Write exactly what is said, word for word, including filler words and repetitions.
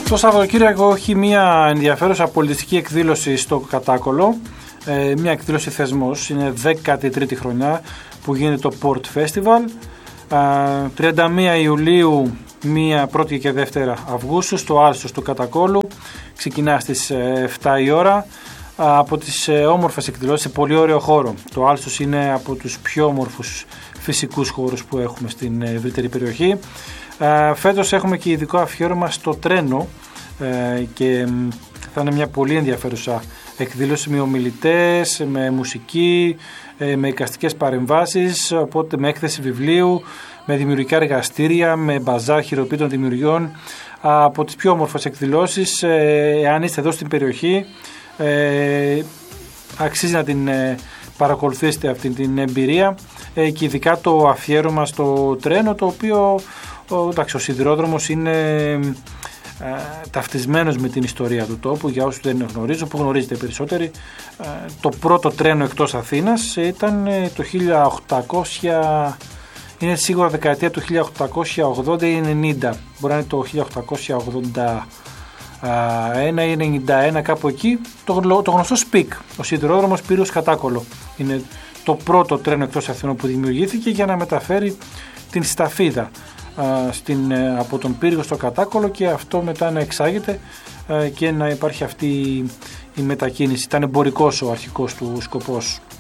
Το Σαββατοκύριακο έχει μια ενδιαφέρουσα πολιτιστική εκδήλωση στο Κατάκολο, ε, μια εκδήλωση θεσμός, είναι δέκατη τρίτη χρονιά που γίνεται το Port Festival, ε, τριάντα μία Ιουλίου, μία πρώτη και δεύτερη Αυγούστου στο Άλσος του Κατακόλου, ξεκινά στις εφτά η ώρα, από τις όμορφες εκδηλώσεις σε πολύ ωραίο χώρο. Το Άλσος είναι από τους πιο όμορφους φυσικούς χώρους που έχουμε στην ευρύτερη περιοχή. Φέτος έχουμε και ειδικό αφιέρωμα στο τρένο και θα είναι μια πολύ ενδιαφέρουσα εκδήλωση με ομιλητές, με μουσική, με εικαστικές παρεμβάσεις, οπότε με έκθεση βιβλίου, με δημιουργικά εργαστήρια, με μπαζάρ χειροποίητων δημιουργιών, από τις πιο όμορφες εκδηλώσεις. Εάν είστε εδώ στην περιοχή, αξίζει να την παρακολουθήσετε αυτή την εμπειρία, και ειδικά το αφιέρωμα στο τρένο, το οποίο ο, εντάξει, ο σιδηρόδρομος είναι ε, ταυτισμένος με την ιστορία του τόπου. Για όσους δεν γνωρίζουν, που γνωρίζετε περισσότεροι, ε, το πρώτο τρένο εκτός Αθήνας ήταν ε, το χίλια οκτακόσια, είναι σίγουρα δεκαετία του χίλια οκτακόσια ογδόντα ή ενενήντα, μπορεί να είναι το χίλια οκτακόσια ογδόντα ένα ή ενενήντα ένα, κάπου εκεί, το, το γνωστό ΣΠΙΚ, ο σιδηρόδρομος Πύρος Κατάκολο. Είναι το πρώτο τρένο εκτός Αθήνων που δημιουργήθηκε για να μεταφέρει την σταφίδα α, στην, από τον Πύργο στο Κατάκολο, και αυτό μετά να εξάγεται α, και να υπάρχει αυτή η μετακίνηση. Ήταν εμπορικός ο αρχικός του σκοπός.